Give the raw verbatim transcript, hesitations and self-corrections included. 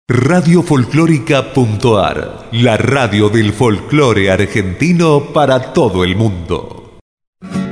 Radio Folclórica.ar, la radio del folclore argentino para todo el mundo.